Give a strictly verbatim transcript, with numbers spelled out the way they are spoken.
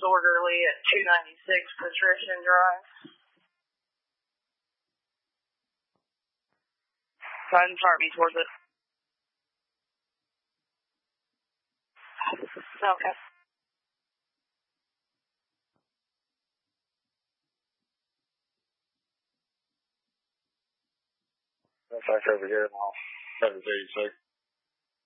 disorderly at two ninety-six Patrician Drive. Go ahead and chart me towards it. Okay. Back over here now. seven eighty-six.